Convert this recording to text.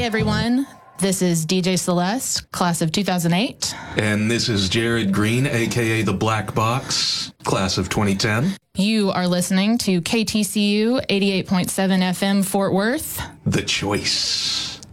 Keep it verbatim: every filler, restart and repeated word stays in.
everyone. This is D J Celeste, class of two thousand eight. And this is Jared Green, a k a. The Black Box, class of twenty ten. You are listening to K T C U eighty-eight point seven F M Fort Worth. The Choice.